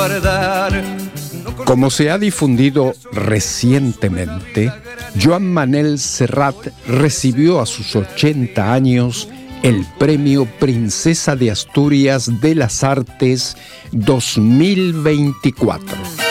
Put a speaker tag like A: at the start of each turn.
A: guardar.
B: Como se ha difundido recientemente, Joan Manel Serrat recibió a sus 80 años el Premio Princesa de Asturias de las Artes 2024.